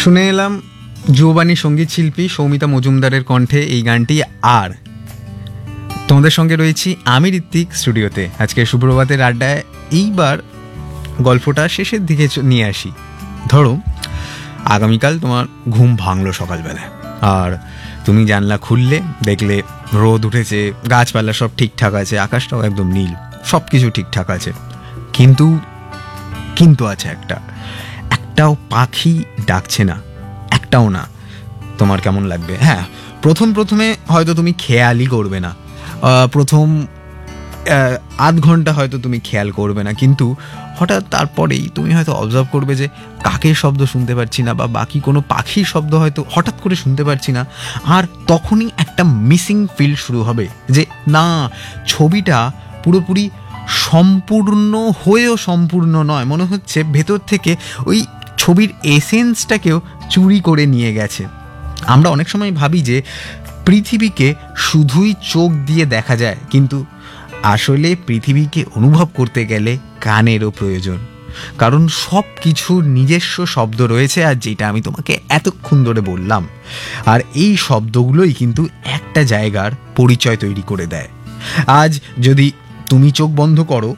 শুনে এলাম যুববাণী সঙ্গীত শিল্পী সৌমিতা মজুমদারের কণ্ঠে এই গানটি। আর তোমাদের সঙ্গে রয়েছি আমি ঋত্বিক স্টুডিওতে। আজকে সুপ্রভাতের আড্ডায় এইবার গল্পটা শেষের দিকে নিয়ে আসি। ধরো আগামীকাল তোমার ঘুম ভাঙলো সকালবেলায়, আর তুমি জানলা খুললে, দেখলে রোদ উঠেছে, গাছপালা সব ঠিকঠাক আছে, আকাশটাও একদম নীল, সব কিছু ঠিকঠাক আছে। কিন্তু আছে একটাও পাখি ডাকছে না, একটাও না। তোমার কেমন লাগবে? হ্যাঁ, প্রথমে হয়তো তুমি খেয়ালই করবে না, প্রথম আধ ঘন্টা হয়তো তুমি খেয়াল করবে না, কিন্তু হঠাৎ তারপরেই তুমি হয়তো অবজার্ভ করবে যে কাকের শব্দ শুনতে পাচ্ছি না, বা বাকি কোনো পাখির শব্দ হয়তো হঠাৎ করে শুনতে পাচ্ছি না। আর তখনই একটা মিসিং ফিল শুরু হবে যে না, ছবিটা পুরোপুরি সম্পূর্ণ হয়েও সম্পূর্ণ নয়। মনে হচ্ছে ভেতর থেকে ওই ছবির এসেন্সটাকেও চুরি করে নিয়ে গেছে। আমরা অনেক সময় ভাবি যে পৃথিবীকে শুধুই চোখ দিয়ে দেখা যায়, কিন্তু আসলে পৃথিবীকে অনুভব করতে গেলে কানেরও প্রয়োজন, কারণ সব কিছুর নিজস্ব শব্দ রয়েছে, আর যেটা আমি তোমাকে এতক্ষণ ধরে বললাম। আর এই শব্দগুলোই কিন্তু একটা জায়গার পরিচয় তৈরি করে দেয়। আজ যদি তুমি চোখ বন্ধ করো,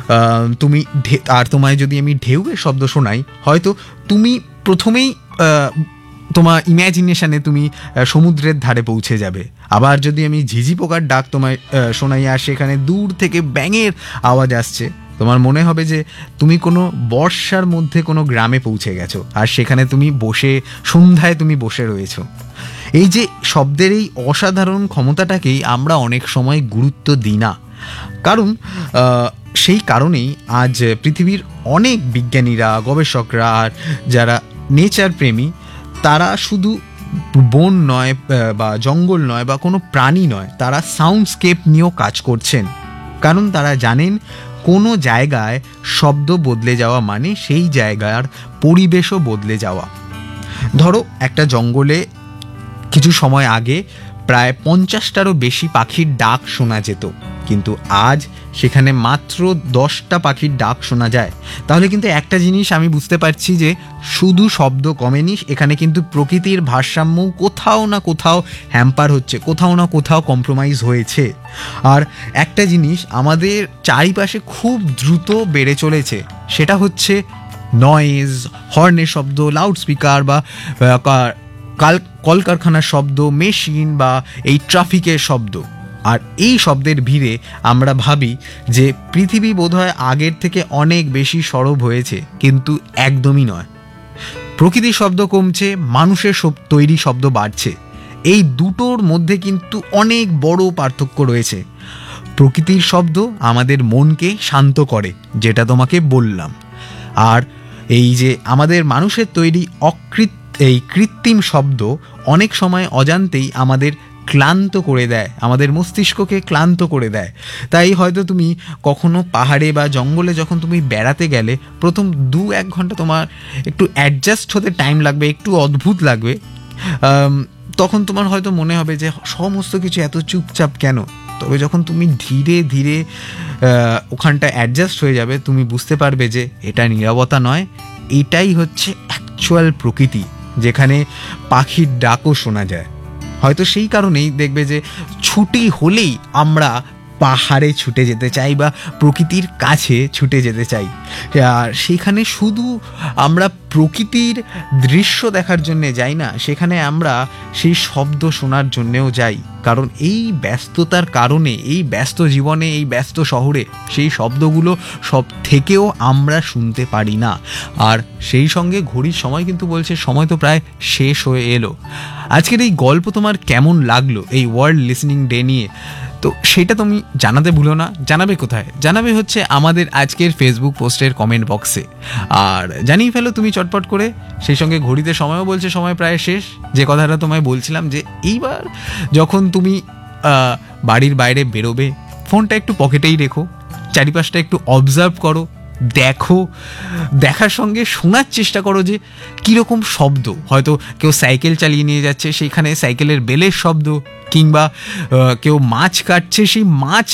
আর তোমায় যদি আমি ঢেউয়ের শব্দ শোনাই, হয়তো তুমি প্রথমেই তোমার ইম্যাজিনেশনে তুমি সমুদ্রের ধারে পৌঁছে যাবে। আবার যদি আমি ঝিঝি পোকার ডাক তোমায় শোনাই, আর সেখানে দূর থেকে ব্যাঙের আওয়াজ আসছে, তোমার মনে হবে যে তুমি কোনো বর্ষার মধ্যে কোনো গ্রামে পৌঁছে গেছো, আর সেখানে তুমি সন্ধ্যায় তুমি বসে রয়েছো। এই যে শব্দের এই অসাধারণ ক্ষমতাটাকেই আমরা অনেক সময় গুরুত্ব দিই না, কারণ সেই কারণেই আজ পৃথিবীর অনেক বিজ্ঞানীরা, গবেষকরা আর যারা নেচার প্রেমী, তারা শুধু বন নয় বা জঙ্গল নয় বা কোনো প্রাণী নয়, তারা সাউন্ডস্কেপ নিয়েও কাজ করছেন। কারণ তারা জানেন কোনো জায়গায় শব্দ বদলে যাওয়া মানে সেই জায়গার পরিবেশও বদলে যাওয়া। ধরো একটা জঙ্গলে কিছু সময় আগে প্রায় 50টারও বেশি পাখির ডাক শোনা যেত, কিন্তু আজ সেখানে মাত্র 10টা পাখির ডাক শোনা যায়। তাহলে কিন্তু একটা জিনিস আমি বুঝতে পারছি যে শুধু শব্দ কমেনি, এখানে কিন্তু প্রকৃতির ভারসাম্য কোথাও না কোথাও হ্যাম্পার হচ্ছে, কোথাও না কোথাও কম্প্রোমাইজ হয়েছে। আর একটা জিনিস আমাদের চারিপাশে খুব দ্রুত বেড়ে চলেছে, সেটা হচ্ছে নয়েজ, হর্নের শব্দ, লাউডস্পিকার বা কলকারখানার শব্দ, মেশিন বা এই ট্রাফিকের শব্দ। আর এই শব্দের ভিড়ে আমরা ভাবি যে পৃথিবী বোধহয় আগের থেকে অনেক বেশি সরব হয়েছে, কিন্তু একদমই নয়। প্রকৃতির শব্দ কমছে, মানুষের তৈরি শব্দ বাড়ছে। এই দুটোর মধ্যে কিন্তু অনেক বড় পার্থক্য রয়েছে। প্রকৃতির শব্দ আমাদের মনকে শান্ত করে, যেটা তোমাকে বললাম। আর এই যে আমাদের মানুষের তৈরি কৃত্রিম শব্দ অনেক সময় অজান্তেই আমাদের ক্লান্ত করে দেয়, আমাদের মস্তিষ্ককে ক্লান্ত করে দেয়। তাই হয়তো তুমি কখনো পাহাড়ে বা জঙ্গলে যখন তুমি বেড়াতে গেলে, প্রথম 2-1 ঘন্টা তোমার একটু অ্যাডজাস্ট হতে টাইম লাগবে, একটু অদ্ভুত লাগবে। তখন তোমার হয়তো মনে হবে যে সমস্ত কিছু এত চুপচাপ কেন। তবে যখন তুমি ধীরে ধীরে ওখানটা অ্যাডজাস্ট হয়ে যাবে, তুমি বুঝতে পারবে যে এটা নীরবতা নয়, এটাই হচ্ছে অ্যাকচুয়াল প্রকৃতি, যেখানে পাখির ডাকও শোনা যায়। হয়তো সেই কারণেই দেখবে যে ছুটি হলেই আমরা পাহাড়ে ছুটে যেতে চাই বা প্রকৃতির কাছে ছুটে যেতে চাই। আর সেখানে শুধু আমরা প্রকৃতির দৃশ্য দেখার জন্যে যাই না, সেখানে আমরা সেই শব্দ শোনার জন্যেও যাই। কারণ এই ব্যস্ততার কারণে, এই ব্যস্ত জীবনে, এই ব্যস্ত শহরে সেই শব্দগুলো সব থেকেও আমরা শুনতে পারি না। আর সেই সঙ্গে ঘড়ির সময় কিন্তু বলছে সময় তো প্রায় শেষ হয়ে এলো। আজকের এই গল্প তোমার কেমন লাগলো এই ওয়ার্ল্ড লিসনিং ডে নিয়ে? তো সেটা তুমি জানাতে ভুলো না। জানাবে কোথায়? জানাবে হচ্ছে আমাদের আজকের ফেসবুক পোস্টের কমেন্ট বক্সে। আর জানিয়ে ফেলো তুমি চটপট করে। সেই সঙ্গে ঘড়িতে সময়ও বলছে সময় প্রায় শেষ। যে কথাটা তোমায় বলছিলাম যে এইবার যখন তুমি বাড়ির বাইরে বেরোবে, ফোনটা একটু পকেটেই রেখো, চারিপাশটা একটু অবজার্ভ করো, দেখার সঙ্গে শোনার চেষ্টা করো যে কীরকম শব্দ। হয়তো কেউ সাইকেল চালিয়ে নিয়ে যাচ্ছে, সেইখানে সাইকেলের বেলের শব্দ, কিংবা কেউ মাছ কাটছে, সেই মাছ